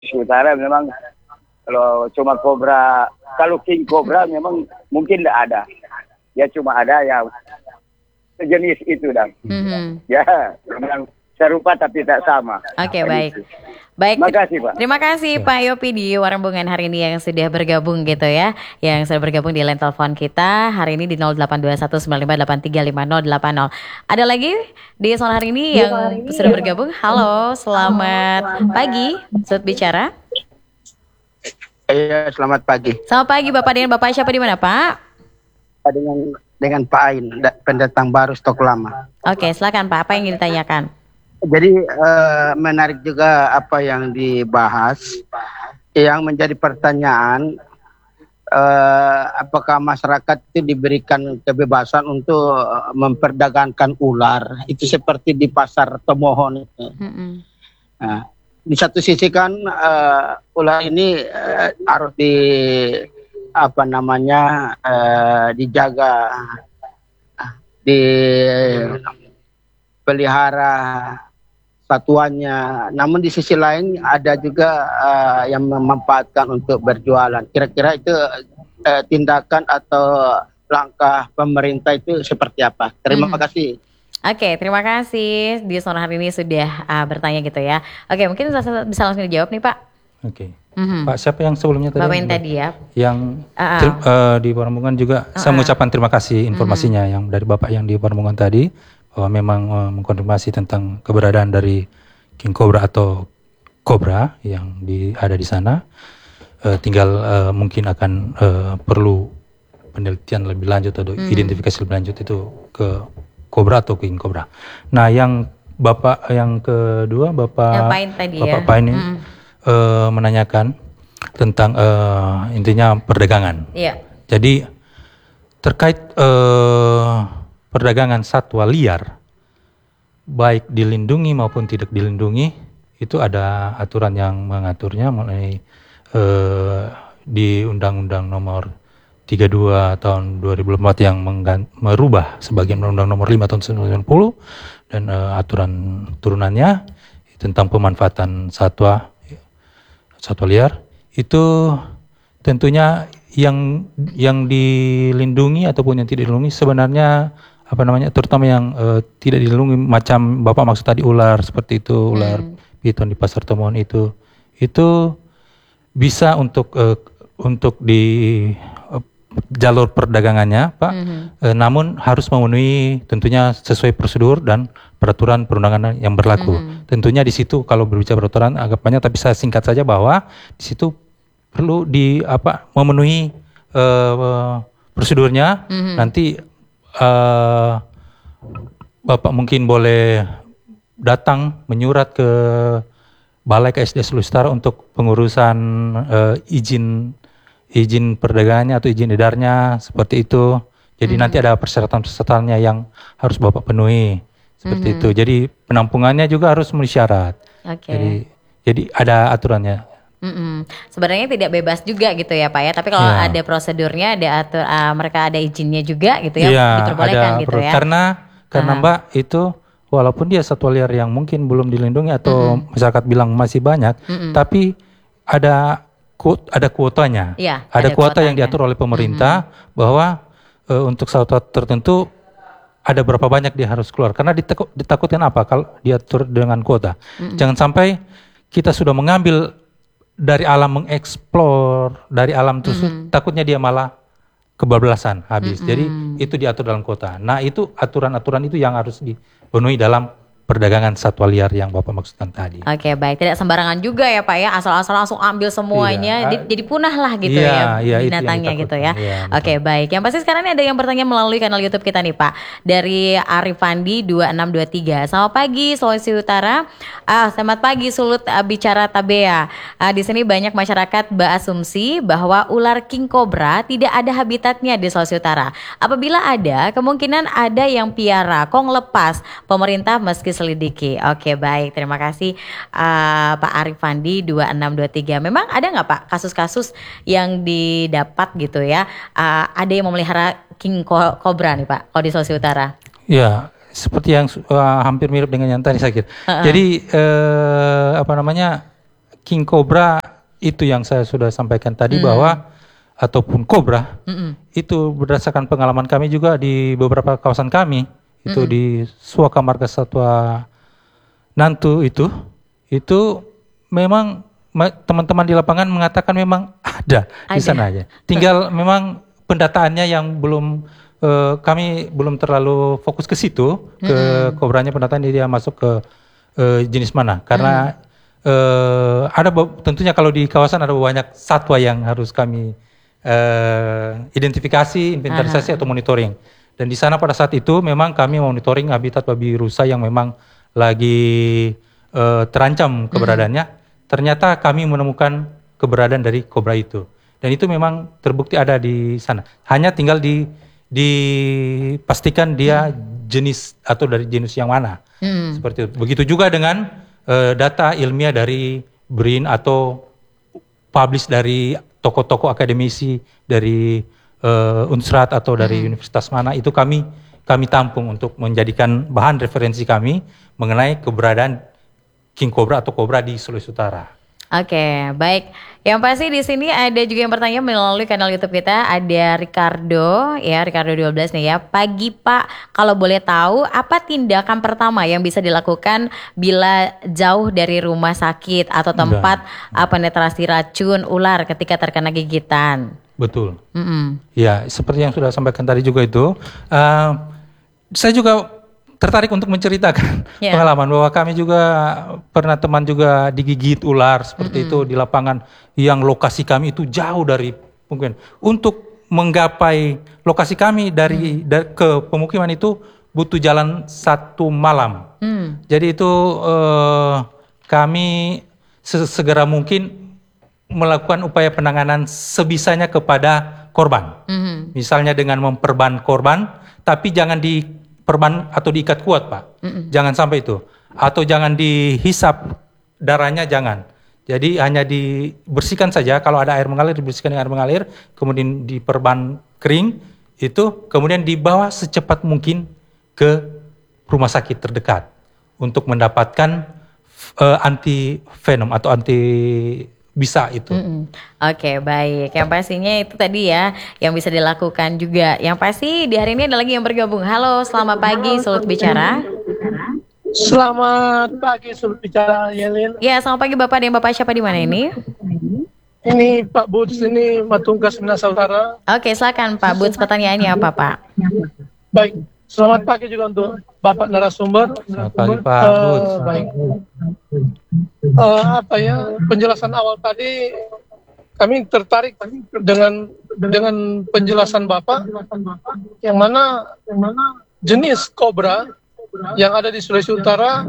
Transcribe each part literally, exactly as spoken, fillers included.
Utara memang kalau cuma kobra, kalau king cobra memang mungkin tidak ada. Ya cuma ada yang sejenis itu dan. Mhm. Ya, memang serupa tapi tak sama. Oke, Begitu. baik. Baik, Terima kasih, Pak. terima kasih Pak Yopi di Warembungan hari ini yang sudah bergabung gitu ya. Yang sudah bergabung di line telepon kita hari ini di nol delapan dua satu sembilan lima delapan tiga lima nol delapan nol. Ada lagi di sore hari ini yang sudah bergabung. Halo, selamat pagi. Sud bicara. Iya, selamat pagi. Selamat pagi Bapak, dengan Bapak siapa di mana, Pak? Dengan dengan Pak Ain, da- pendatang baru stok lama. Oke, silakan Pak. Apa yang ingin ditanyakan? Jadi eh, menarik juga apa yang dibahas. Yang menjadi pertanyaan, eh, apakah masyarakat itu diberikan kebebasan untuk eh, memperdagangkan ular? Itu seperti di pasar Tomohon itu. Mm-mm. Nah, di satu sisi kan eh, ular ini eh, harus di apa namanya eh, dijaga, dipelihara satuannya. Namun di sisi lain ada juga uh, yang memanfaatkan untuk berjualan. Kira-kira itu uh, tindakan atau langkah pemerintah itu seperti apa? Terima Mhm. kasih. Oke, terima kasih di sore hari ini sudah uh, bertanya gitu ya. Oke, mungkin bisa, bisa langsung dijawab nih Pak. Oke. Mhm. Pak, siapa yang sebelumnya tadi? Bapak yang tadi ya. Yang Uh-uh. ter- eh, di Warembungan juga saya Uh-uh. mengucapkan terima kasih informasinya yang dari Bapak yang di Warembungan tadi, bahwa memang eh, mengkonfirmasi tentang keberadaan dari king cobra atau cobra yang di, ada di sana. Eh, tinggal eh, mungkin akan eh, perlu penelitian lebih lanjut atau Mhm. identifikasi lebih lanjut itu ke cobra atau king cobra. Nah, yang Bapak yang kedua, Bapak Yang Pain tadi ya. Bapak Pain ini Mhm. eh, menanyakan tentang eh, intinya perdagangan. Iya. Jadi terkait eh, perdagangan satwa liar, baik dilindungi maupun tidak dilindungi, itu ada aturan yang mengaturnya mengenai eh, di Undang-Undang Nomor tiga puluh dua tahun dua ribu empat yang menggan- merubah sebagian Undang-Undang Nomor lima tahun sembilan puluh dan eh, aturan turunannya tentang pemanfaatan satwa satwa liar itu tentunya yang yang dilindungi ataupun yang tidak dilindungi sebenarnya apa namanya terutama yang eh, tidak dilindungi macam Bapak maksud tadi ular seperti itu ular Hmm. piton di pasar temuan itu itu bisa untuk eh, untuk di eh, jalur perdagangannya Pak. Mhm. Eh, namun harus memenuhi tentunya sesuai prosedur dan peraturan perundangan yang berlaku. Mhm. Tentunya di situ kalau berbicara peraturan agak banyak, tapi saya singkat saja bahwa di situ perlu di apa memenuhi eh, prosedurnya. Mhm. Nanti eh, Bapak mungkin boleh datang menyurat ke Balai K S D Sulawesi Utara untuk pengurusan eh, izin izin perdagangannya atau izin edarnya seperti itu. Jadi Mhm. nanti ada persyaratan-persyaratannya yang harus Bapak penuhi seperti Mhm. itu. Jadi penampungannya juga harus memenuhi syarat. Oke. Jadi jadi ada aturannya. Mm-mm. Sebenarnya tidak bebas juga gitu ya Pak ya. Tapi kalau Ya. ada prosedurnya, ada atur, ah, mereka ada izinnya juga gitu ya, Iya, diperbolehkan ada gitu pro- ya. Karena karena Ah. Mbak itu walaupun dia satwa liar yang mungkin belum dilindungi atau Mm-mm. masyarakat bilang masih banyak, Mm-mm. tapi ada ku- ada kuotanya. Iya, ada, ada kuota yang kuotanya. diatur oleh pemerintah bahwa eh, untuk satwa tertentu ada berapa banyak dia harus keluar. Karena ditakut, ditakutkan apa kalau diatur dengan kuota. Mm-mm. Jangan sampai kita sudah mengambil dari alam, mengeksplor dari alam tersebut, Mhm. takutnya dia malah kebablasan habis. Mm-mm. Jadi itu diatur dalam kota. Nah, itu aturan-aturan itu yang harus dipenuhi dalam perdagangan satwa liar yang Bapak maksudkan tadi. Oke, baik. Tidak sembarangan juga ya Pak ya, asal-asal langsung ambil semuanya, Iya. jadi, jadi punah lah gitu Iya, ya iya, itu yang binatangnya gitu ya. ditakutkan. Iya, betul. Oke, baik. Yang pasti sekarang ini ada yang bertanya melalui kanal YouTube kita nih Pak. Dari Arifandi dua enam dua tiga. Selamat pagi Sulawesi Utara. Ah, selamat pagi Sulut ah, bicara Tabea. Ah, di sini banyak masyarakat berasumsi bahwa ular king cobra tidak ada habitatnya di Sulawesi Utara. Apabila ada, kemungkinan ada yang piara, kong lepas. Pemerintah meski selidiki. Oke, baik. Terima kasih ah, Pak Arifandi dua enam dua tiga. Memang ada nggak Pak kasus-kasus yang didapat gitu ya? Ah, ada yang memelihara king co- cobra nih Pak, kalau di Sulawesi Utara? Ya, seperti yang uh, hampir mirip dengan yang tadi saya kira. Uh-uh. Jadi eh, apa namanya king cobra itu yang saya sudah sampaikan tadi Hmm. bahwa ataupun kobra Mm-mm. itu berdasarkan pengalaman kami juga di beberapa kawasan kami itu Mm-mm. di Suaka Marga Satwa Nantu itu itu memang ma- teman-teman di lapangan mengatakan memang ada, di Ada. sana aja. Tinggal memang pendataannya yang belum eh, kami belum terlalu fokus ke situ ke Mm-mm. kobranya pendataan dia masuk ke eh, jenis mana karena eh, ada be- tentunya kalau di kawasan ada banyak satwa yang harus kami eh, identifikasi, inventarisasi atau monitoring. Dan di sana pada saat itu memang kami monitoring habitat babi rusa yang memang lagi eh, terancam keberadaannya. Ternyata kami menemukan keberadaan dari kobra itu. Dan itu memang terbukti ada di sana. Hanya tinggal di dipastikan dia jenis atau dari jenis yang mana. Mm. Seperti itu. Begitu juga dengan eh, data ilmiah dari B R I N atau publish dari tokoh-tokoh akademisi dari eh, Unsrat atau dari universitas mana itu kami kami tampung untuk menjadikan bahan referensi kami mengenai keberadaan king cobra atau kobra di Sulawesi Utara. Oke, baik. Yang pasti di sini ada juga yang bertanya melalui kanal YouTube kita, ada Ricardo, ya Ricardo dua belas nih ya. Pagi Pak, kalau boleh tahu apa tindakan pertama yang bisa dilakukan bila jauh dari rumah sakit atau tempat uh, penetrasi racun ular ketika terkena gigitan? Betul. Mm-mm. Ya, seperti yang sudah sampaikan tadi juga itu, uh, saya juga tertarik untuk menceritakan Ya. pengalaman bahwa kami juga pernah teman juga digigit ular seperti itu di lapangan yang lokasi kami itu jauh dari mungkin untuk menggapai lokasi kami dari, dari ke pemukiman itu butuh jalan satu malam. Hmm. Jadi itu uh, kami sesegera mungkin melakukan upaya penanganan sebisanya kepada korban. Mhm. Misalnya dengan memperban korban, tapi jangan diperban atau diikat kuat, Pak. Jangan sampai itu. Atau jangan dihisap darahnya, jangan. Jadi hanya dibersihkan saja, kalau ada air mengalir dibersihkan dengan air mengalir, kemudian diperban kering, itu kemudian dibawa secepat mungkin ke rumah sakit terdekat untuk mendapatkan uh, anti venom atau anti bisa itu. Mm-mm. Oke, baik. Yang pastinya itu tadi ya yang bisa dilakukan juga. Yang pasti di hari ini ada lagi yang bergabung. Halo, selamat pagi, Sulut Bicara. Selamat pagi, Sulut Bicara, Yelin. Ya, selamat pagi Bapak dan Bapak siapa di mana ini? Ini Pak Buds, ini Matungkas Minahasa Utara. Oke, silakan Pak Buds, pertanyaannya apa Pak? Baik, selamat pagi juga untuk Bapak narasumber. Selamat pagi Pak Eh, Buds. baik. Eh, apa ya, penjelasan awal tadi kami tertarik dengan dengan penjelasan Bapak yang mana yang mana jenis kobra yang ada di Sulawesi Utara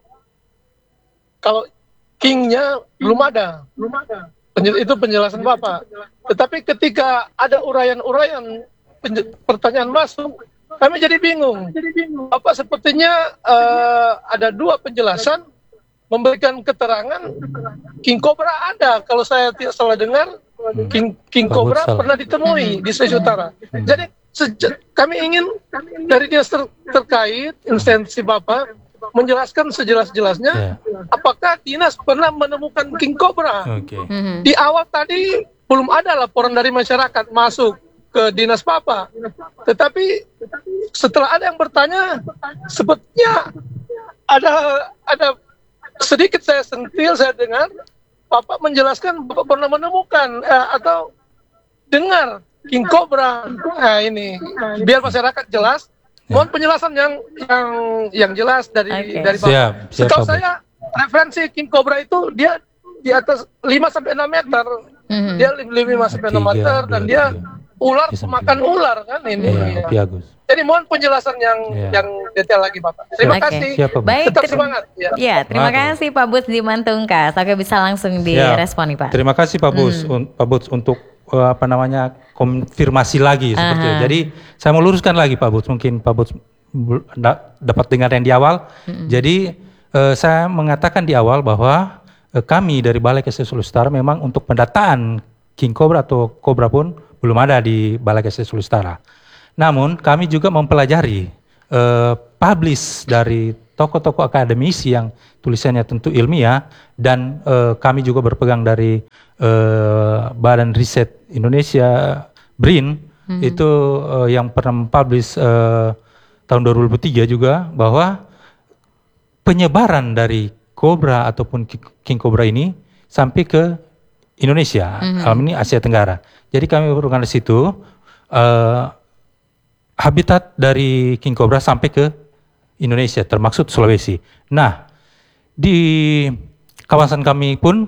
kalau kingnya belum ada. Belum ada. Penjel- itu penjelasan Bapak. Tetapi ketika ada uraian-uraian penje- pertanyaan masuk, kami jadi bingung. Bapak sepertinya eh, ada dua penjelasan memberikan keterangan king cobra ada. Kalau saya tidak salah dengar, king king Pak cobra Budsal. pernah ditemui di Sulawesi Utara. Jadi seje- kami ingin dari dinas ter- terkait instansi Bapak menjelaskan sejelas-jelasnya Ya. apakah dinas pernah menemukan king cobra. Oke. Mhm. Di awal tadi belum ada laporan dari masyarakat masuk ke dinas Bapak. Tetapi setelah ada yang bertanya, sebetulnya ada ada sedikit saya sentil, saya dengar Bapak menjelaskan Bapak pernah menemukan eh, atau dengar king cobra. Nah ini biar masyarakat jelas. Mohon penjelasan yang yang yang jelas dari Oke. dari Bapak. Siap, siap, Setahu Pak Bud. saya referensi king cobra itu dia di atas lima sampai enam meter. Mhm. Dia lima sampai enam Tiga, meter dan dua, dia tiga. ular Bisa makan ular kan ini. Ya, Pak Agus. Jadi mohon penjelasan yang Ya. yang detail lagi Bapak. Terima Oke. kasih. Siap, Pak Bud. Baik, Tetap ter- semangat ya. Ya, terima Semangat, kasih Pak Buds di Mantungkas. Oke, bisa langsung Siap. direspon nih Pak. Terima kasih Pak Bus, Hmm. un- Pak Bus untuk eh, apa namanya konfirmasi lagi seperti Aha. itu. Jadi saya mau luruskan lagi Pak Bus, mungkin Pak Bus bel- da- dapat dengar yang di awal. Jadi eh, saya mengatakan di awal bahwa eh, kami dari Balai Kesehatan Sulawesi Utara memang untuk pendataan king cobra atau cobra pun belum ada di Balai Kesehatan Sulawesi Utara. Namun kami juga mempelajari eh, publish dari tokoh-tokoh akademisi yang tulisannya tentu ilmiah, dan eh, kami juga berpegang dari eh, Badan Riset Indonesia B R I N, mm-hmm. itu eh, yang pernah mempublish eh, tahun dua ribu tiga juga, bahwa penyebaran dari kobra ataupun king cobra ini sampai ke Indonesia, mm-hmm. dalam ini Asia Tenggara. Jadi kami berpegang di situ, uh, habitat dari king cobra sampai ke Indonesia, termasuk Sulawesi. Nah, di kawasan kami pun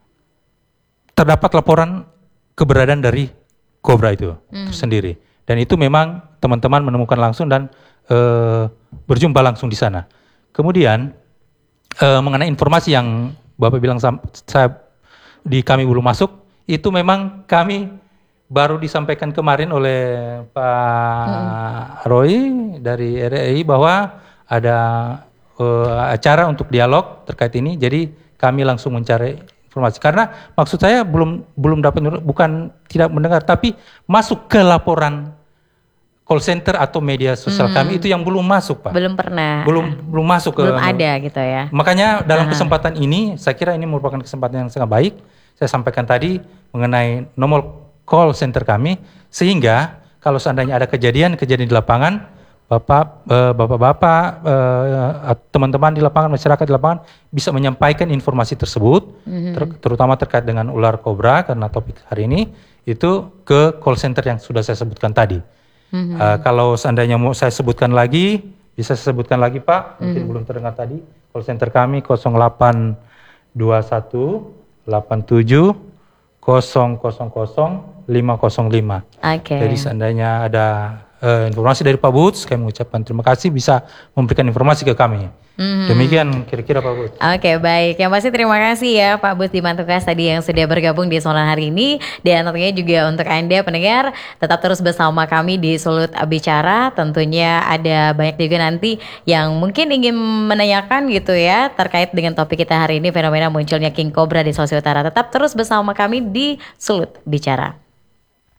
terdapat laporan keberadaan dari kobra itu hmm. tersendiri. Dan itu memang teman-teman menemukan langsung dan uh, berjumpa langsung di sana. Kemudian uh, mengenai informasi yang Bapak bilang saya di kami belum masuk, itu memang kami baru disampaikan kemarin oleh Pak hmm. Roy dari R R I bahwa ada uh, acara untuk dialog terkait ini, jadi kami langsung mencari informasi. Karena maksud saya belum belum dapat, bukan tidak mendengar, tapi masuk ke laporan call center atau media sosial hmm. kami itu yang belum masuk, Pak. Belum pernah. Belum belum masuk ke. Belum ada gitu ya. Makanya dalam uh-huh. kesempatan ini, saya kira ini merupakan kesempatan yang sangat baik. Saya sampaikan tadi mengenai nomor call center kami, sehingga kalau seandainya ada kejadian-kejadian di lapangan, Bapak, eh, Bapak-bapak, eh, teman-teman di lapangan, masyarakat di lapangan bisa menyampaikan informasi tersebut, mm-hmm. ter- terutama terkait dengan ular kobra, karena topik hari ini, itu ke call center yang sudah saya sebutkan tadi. Mm-hmm. Uh, kalau seandainya mau saya sebutkan lagi, bisa saya sebutkan lagi, Pak, mungkin mm-hmm. belum terdengar tadi, call center kami nol delapan dua satu delapan tujuh nol nol nol lima nol lima. Oke. Okay. Jadi seandainya ada Uh, informasi dari Pak Boots, kami mengucapkan terima kasih bisa memberikan informasi ke kami. Mm-hmm. Demikian kira-kira Pak Boots. Oke, okay, baik. Yang pasti terima kasih ya Pak Boots Dimantukas tadi yang sudah bergabung di Sonora hari ini, dan tentunya juga untuk Anda pendengar tetap terus bersama kami di Sulut Bicara. Tentunya ada banyak juga nanti yang mungkin ingin menanyakan gitu ya terkait dengan topik kita hari ini, fenomena munculnya king cobra di Sulawesi Utara. Tetap terus bersama kami di Sulut Bicara.